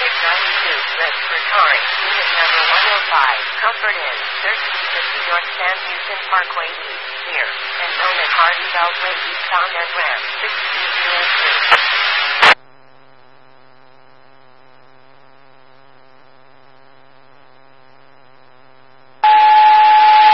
West Rotary, unit number 105, Comfort Inn, 1350 North San Houston Parkway East, here, and known as Hardy Beltway East on ramp 6203.